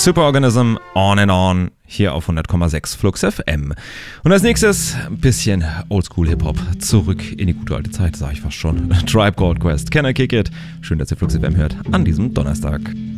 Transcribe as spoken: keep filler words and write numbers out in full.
Superorganism, On and On, hier auf hundert Komma sechs Flux F M. Und als nächstes ein bisschen Oldschool-Hip-Hop. Zurück in die gute alte Zeit, sag ich fast schon. Tribe Called Quest, Can I Kick It? Schön, dass ihr Flux F M hört an diesem Donnerstag.